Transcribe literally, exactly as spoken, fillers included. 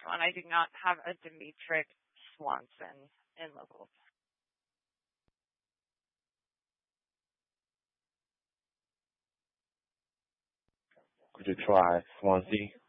one. I do not have a Demetric Swanson in locals. Could you try Swansea?